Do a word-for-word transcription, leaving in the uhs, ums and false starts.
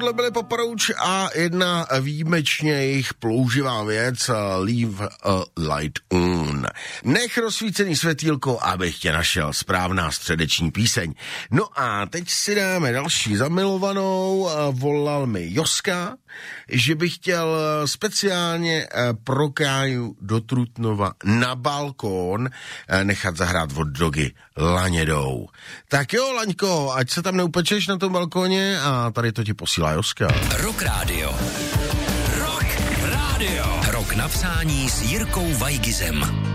tohle byly Paparouč a jedna výjimečně jejich plouživá věc, Leave a Light On. Nech rozsvícený světýlko, abych tě našel, správná středeční píseň. No a teď si dáme další zamilovanou, volal mi Joska, že bych chtěl speciálně pro Káju do Trutnova na balkón nechat zahrát od Dogy Lanědou. Tak jo, Laňko, ať se tam neupečeš na tom balkóně a tady to ti posílá Joska. Rock Radio. Rock Radio. Rock na přání s Jirkou Vajgizem.